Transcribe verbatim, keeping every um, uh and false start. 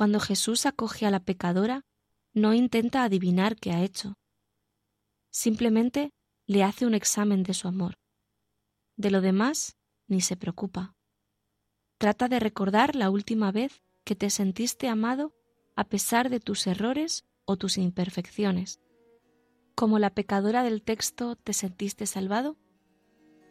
Cuando Jesús acoge a la pecadora, no intenta adivinar qué ha hecho. Simplemente le hace un examen de su amor. De lo demás, ni se preocupa. Trata de recordar la última vez que te sentiste amado a pesar de tus errores o tus imperfecciones. ¿Como la pecadora del texto te sentiste salvado?